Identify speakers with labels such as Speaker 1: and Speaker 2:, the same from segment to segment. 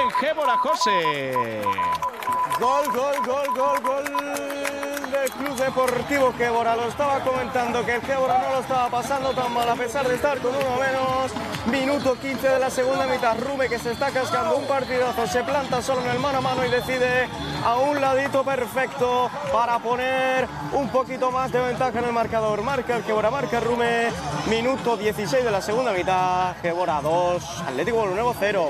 Speaker 1: en Gébora, José.
Speaker 2: Gol del Club Deportivo Gébora. Lo estaba comentando que el Gébora no lo estaba pasando tan mal a pesar de estar con uno menos. Minuto 15 de la segunda mitad. Rume, que se está cascando un partidazo, se planta solo en el mano a mano y decide a un ladito perfecto para poner un poquito más de ventaja en el marcador. Marca el Gébora, marca Rume. Minuto 16 de la segunda mitad. Gébora 2, Atlético Bolunevo 0.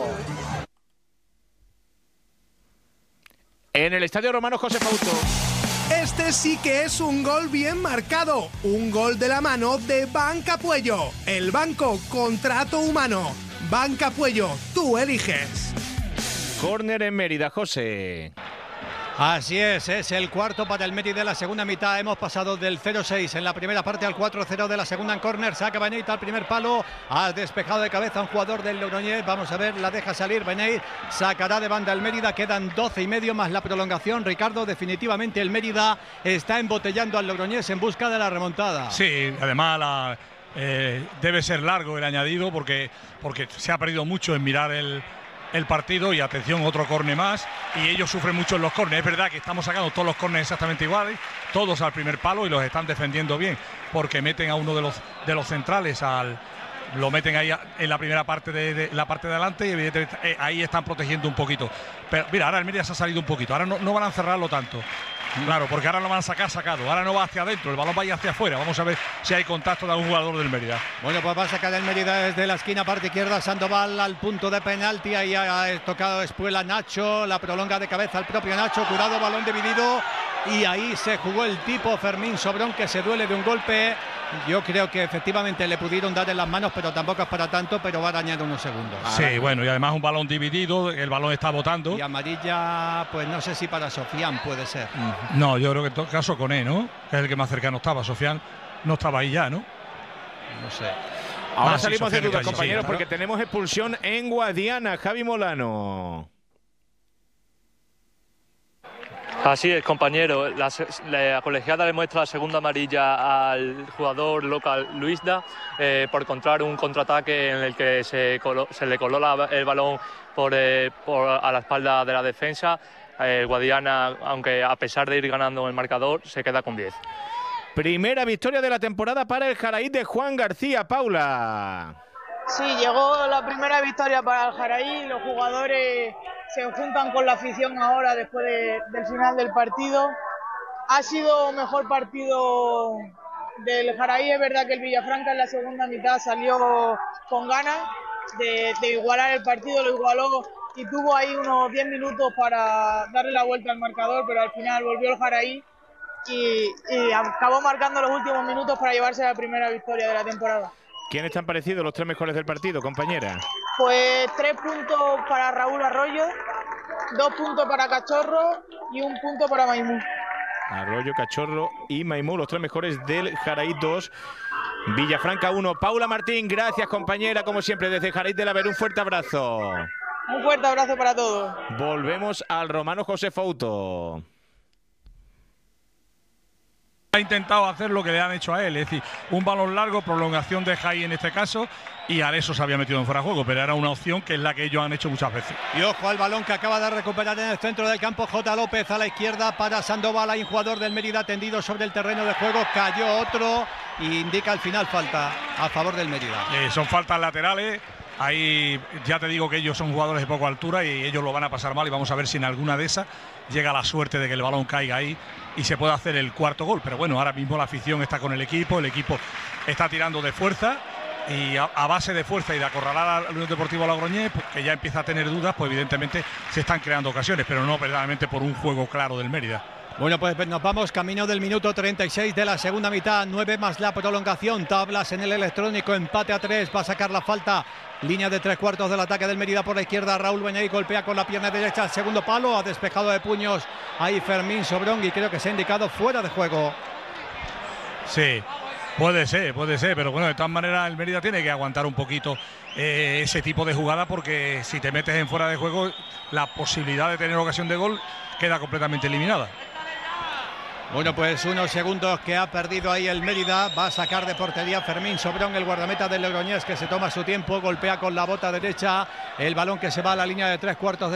Speaker 1: En el Estadio Romano José Fauto.
Speaker 3: Este sí que es un gol bien marcado, un gol de la mano de Banca Puello. El banco, contrato humano. Banca Puello, tú eliges.
Speaker 1: Córner en Mérida, José.
Speaker 4: Así es el cuarto para el Mérida de la segunda mitad. Hemos pasado del 0-6 en la primera parte al 4-0 de la segunda en córner. Saca Beneita al primer palo, ha despejado de cabeza un jugador del Logroñés. Vamos a ver, la deja salir Beneita, sacará de banda el Mérida. Quedan 12 y medio más la prolongación. Ricardo, definitivamente el Mérida está embotellando al Logroñés en busca de la remontada.
Speaker 5: Sí, además debe ser largo el añadido porque se ha perdido mucho en mirar el partido. Y atención, otro córner más, y ellos sufren mucho en los córneres. Es verdad que estamos sacando todos los córneres exactamente iguales, todos al primer palo, y los están defendiendo bien porque meten a uno de los centrales lo meten ahí en la primera parte de la parte de adelante, y evidentemente ahí están protegiendo un poquito. Pero mira, ahora el Mérida se ha salido un poquito, ahora no van a encerrarlo tanto. Claro, porque ahora lo van a sacar sacado, ahora no va hacia adentro, el balón va a ir hacia afuera. Vamos a ver si hay contacto de algún jugador del Mérida.
Speaker 4: Bueno, pues va a sacar el Mérida desde la esquina parte izquierda. Sandoval al punto de penalti, ahí ha tocado Espuela Nacho, la prolonga de cabeza al propio Nacho, curado, balón dividido, y ahí se jugó el tipo Fermín Sobrón, que se duele de un golpe. Yo creo que efectivamente le pudieron dar en las manos, pero tampoco es para tanto, pero va a dañar unos segundos.
Speaker 5: Sí, bueno, y además un balón dividido, el balón está botando.
Speaker 4: Y amarilla, pues no sé si para Sofián puede ser.
Speaker 5: No, yo creo que en todo caso Coné, ¿no? Que es el que más cercano estaba. Sofián no estaba ahí ya, ¿no?
Speaker 4: No sé.
Speaker 1: Ahora salimos de
Speaker 5: Sofián
Speaker 1: dudas,
Speaker 5: está allí,
Speaker 1: compañeros,
Speaker 5: sí,
Speaker 1: porque tenemos expulsión en Guadiana. Javi Molano.
Speaker 6: Así es, compañero. La colegiada le muestra la segunda amarilla al jugador local Luisda por encontrar un contraataque en el que se le coló el balón a la espalda de la defensa. Guadiana, aunque a pesar de ir ganando el marcador, se queda con 10.
Speaker 1: Primera victoria de la temporada para el Jaraí de Juan García. Paula.
Speaker 7: Sí, llegó la primera victoria para el Jaraí. Los jugadores se juntan con la afición ahora después del final del partido. Ha sido mejor partido del Jaraí. Es verdad que el Villafranca en la segunda mitad salió con ganas de igualar el partido, lo igualó y tuvo ahí unos 10 minutos para darle la vuelta al marcador, pero al final volvió el Jaraí y acabó marcando los últimos minutos para llevarse la primera victoria de la temporada.
Speaker 1: ¿Quiénes te han parecido los tres mejores del partido, compañera?
Speaker 7: Pues 3 puntos para Raúl Arroyo, 2 puntos para Cachorro y 1 punto para Maimú.
Speaker 1: Arroyo, Cachorro y Maimú, los tres mejores del Jaraí 2, Villafranca 1. Paula Martín, gracias, compañera, como siempre, desde Jaraí de la Ver. Un fuerte abrazo.
Speaker 7: Un fuerte abrazo para todos.
Speaker 1: Volvemos al Romano José Fauto.
Speaker 5: Ha intentado hacer lo que le han hecho a él, es decir, un balón largo, prolongación de Jai en este caso, y Areso se había metido en fuera de juego, pero era una opción que es la que ellos han hecho muchas veces.
Speaker 4: Y ojo al balón que acaba de recuperar en el centro del campo J. López a la izquierda para Sandoval. Hay un jugador del Mérida tendido sobre el terreno de juego, cayó otro y indica al final falta a favor del Mérida.
Speaker 5: Son faltas laterales. Ahí ya te digo que ellos son jugadores de poca altura y ellos lo van a pasar mal, y vamos a ver si en alguna de esas llega la suerte de que el balón caiga ahí y se pueda hacer el cuarto gol. Pero bueno, ahora mismo la afición está con el equipo está tirando de fuerza, y a base de fuerza y de acorralar al Unión Deportivo Logroñés, pues, que ya empieza a tener dudas, pues evidentemente se están creando ocasiones, pero no verdaderamente por un juego claro del Mérida.
Speaker 4: Bueno, pues nos vamos camino del minuto 36 de la segunda mitad, 9 más la prolongación, tablas en el electrónico, empate a 3, va a sacar la falta, línea de 3/4 del ataque del Mérida por la izquierda. Raúl Beñay golpea con la pierna derecha al segundo palo, ha despejado de puños ahí Fermín Sobrón y creo que se ha indicado fuera de juego.
Speaker 5: Sí, puede ser, pero bueno, de todas maneras el Mérida tiene que aguantar un poquito ese tipo de jugada, porque si te metes en fuera de juego, la posibilidad de tener ocasión de gol queda completamente eliminada.
Speaker 4: Bueno, pues unos segundos que ha perdido ahí el Mérida. Va a sacar de portería Fermín Sobrón, el guardameta del Logroñés, que se toma su tiempo, golpea con la bota derecha el balón que se va a la línea de 3/4 de